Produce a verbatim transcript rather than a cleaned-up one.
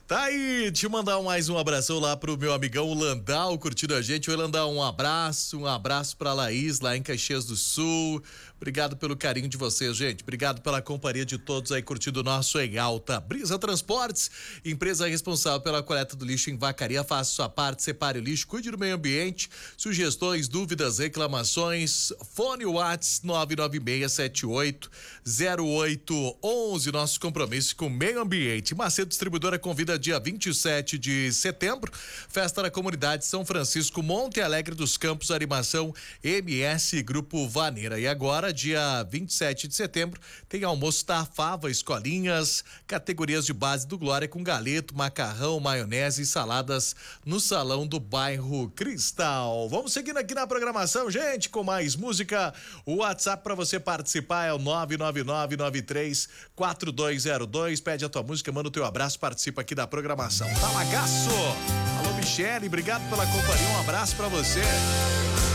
Tá aí, deixa eu mandar mais um abração lá pro meu amigão Landau, curtindo a gente. Oi, Landau, um abraço, um abraço pra Laís, lá em Caxias do Sul. Obrigado pelo carinho de vocês, gente. Obrigado pela companhia de todos aí curtindo o nosso Em Alta. Brisa Transportes, empresa responsável pela coleta do lixo em Vacaria. Faça sua parte, separe o lixo, cuide do meio ambiente. Sugestões, dúvidas, reclamações. Fone Whats nove nove seis sete oito zero oito um um. Nosso compromisso com o meio ambiente. Macedo Distribuidora convida dia vinte e sete de setembro. Festa da Comunidade São Francisco, Monte Alegre dos Campos, Animação M S Grupo Vaneira. E agora, dia vinte e sete de setembro, tem almoço da Fava, escolinhas, categorias de base do Glória com galeto, macarrão, maionese e saladas no salão do bairro Cristal. Vamos seguindo aqui na programação, gente, com mais música. O WhatsApp para você participar é o nove nove nove nove três quatro dois zero dois. Pede a tua música, manda o teu abraço, participa aqui da programação. Talagaço! Alô, Michele, obrigado pela companhia, um abraço para você.